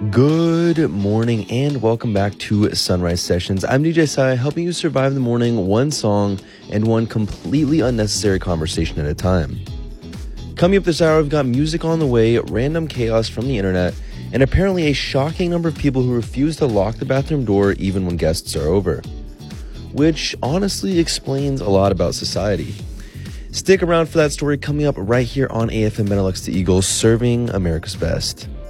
Good morning and welcome back to Sunrise Sessions. I'm DJ Sai, helping you survive the morning one song and one completely unnecessary conversation at a time. Coming up this hour, we've got music on the way, random chaos from the internet, and apparently a shocking number of people who refuse to lock the bathroom door even when guests are over. Which honestly explains a lot about society. Stick around for that story coming up right here on AFM Benelux to Eagles, serving America's best.